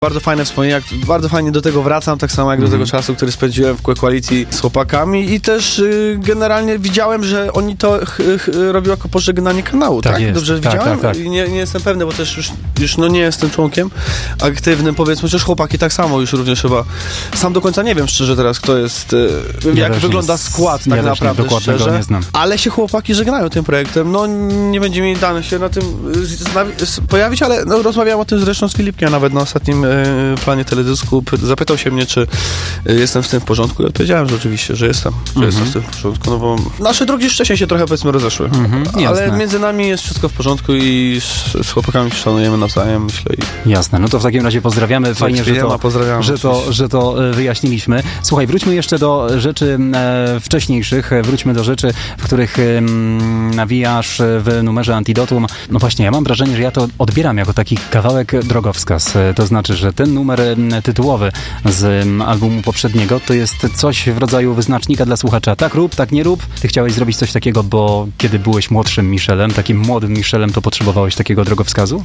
Bardzo fajne wspomnienia, bardzo fajnie do tego wracam, tak samo jak do tego czasu, który spędziłem w Quality z chłopakami i też generalnie widziałem, że oni to robią jako pożegnanie kanału, tak? Jest. Dobrze Tak, widziałem? tak. I nie jestem pewny, bo też już nie jestem członkiem aktywnym, powiedzmy, chociaż chłopaki tak samo już również chyba. Sam do końca nie wiem szczerze teraz, kto jest, jak wygląda skład tak naprawdę szczerze, nie znam. ale się chłopaki żegnają tym projektem. No nie będzie mi dane się na tym pojawić, ale no, rozmawiałem o tym zresztą z Filipkiem nawet na ostatnim planie teledysku. Zapytał się mnie, czy jestem z tym w porządku i odpowiedziałem, że oczywiście, że jestem z tym w porządku, no bo nasze drogi wcześniej się trochę powiedzmy rozeszły, ale między nami jest wszystko w porządku i z chłopakami się szanujemy nawzajem, myślę. Jasne, no to w takim razie pozdrawiamy, fajnie, że to wyjaśniliśmy. Słuchaj, wróćmy jeszcze do rzeczy wcześniejszych, wróćmy do rzeczy, w których nawijasz w numerze Antidotum. No właśnie, ja mam wrażenie, że ja to odbieram jako taki kawałek drogowskaz. To znaczy, że ten numer tytułowy z albumu poprzedniego to jest coś w rodzaju wyznacznika dla słuchacza. Tak rób, tak nie rób. Ty chciałeś zrobić coś takiego, bo kiedy byłeś młodszym Michelem, takim młodym Michelem, to potrzebowałeś takiego drogowskazu?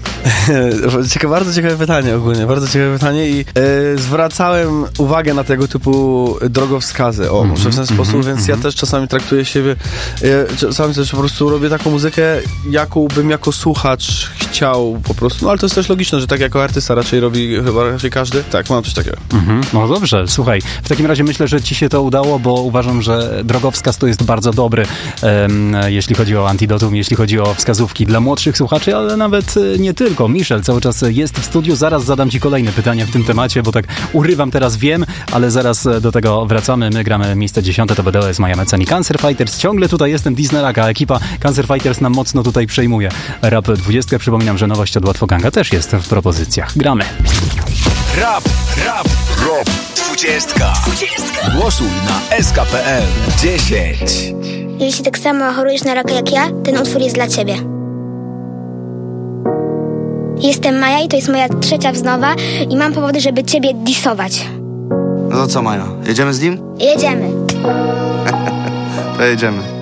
Bardzo ciekawe pytanie ogólnie, bardzo ciekawe pytanie i zwracałem uwagę na tego typu drogowskazy, może w ten sposób, więc ja też czasami traktuję siebie, czasami też po prostu robię taką muzykę, jaką bym jako słuchacz chciał po prostu, no ale to jest też logiczne, że tak jako artysta raczej robi chyba raczej każdy. Tak, mam coś takiego. No dobrze, słuchaj, w takim razie myślę, że ci się to udało, bo uważam, że drogowskaz to jest bardzo dobry, jeśli chodzi o Antidotum, jeśli chodzi o wskazówki dla młodszych słuchaczy, ale nawet nie tylko. Michel cały czas jest w studiu, zaraz zadam ci kolejne pytania w tym temacie, bo tak urywam teraz, wiem, ale zaraz do tego wracamy. My gramy miejsce 10, to BDS, Maja Mecen i Cancer Fighters. Ciągle tutaj jestem, Disneylaka, ekipa Cancer Fighters nam mocno tutaj przejmuje. Rap 20, przypominam, że nowość od Łatwoganga też jest w propozycjach. Gramy. Rap 20. Głosuj na sk.pl 10. Jeśli tak samo chorujesz na raka jak ja, ten utwór jest dla ciebie. Jestem Maja i to jest moja 3. wznowa i mam powody, żeby ciebie disować. No to co, Maja? Jedziemy z nim? Jedziemy. To jedziemy.